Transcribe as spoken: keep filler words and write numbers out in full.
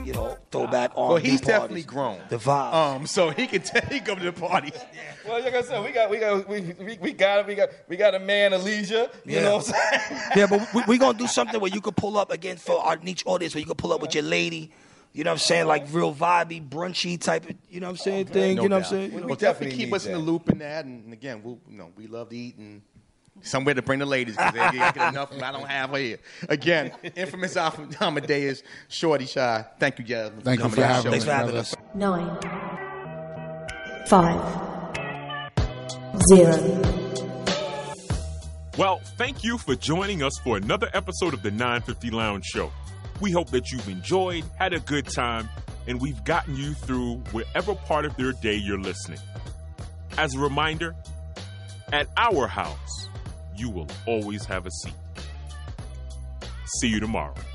you know, throwback on. Well, he's definitely grown. The vibe. Um, so he can tell he come to the party. Well, like I said, we got we got we we, we got we got we got a man, Alicia. You Yeah. know what I'm saying? Yeah, but we're we gonna do something where you could pull up again for our niche audience, where you could pull up with your lady. You know what I'm saying? Like real vibey, brunchy type of, you know what I'm saying, thing. No you know doubt. what I'm saying? Well, We definitely definitely keep need us in the that. loop in that. And again, we'll, you know, we love to eat and somewhere to bring the ladies because they ain't get enough. I don't have her here. Again, infamous Amadeus, Shorty Shy. Thank you, Jasmine. Thank you coming for on the having show. Thanks for having brother. us. Nine. Five. Zero. Well, thank you for joining us for another episode of the nine fifty Lounge Show. We hope that you've enjoyed, had a good time, and we've gotten you through whatever part of your day you're listening. As a reminder, at our house, you will always have a seat. See you tomorrow.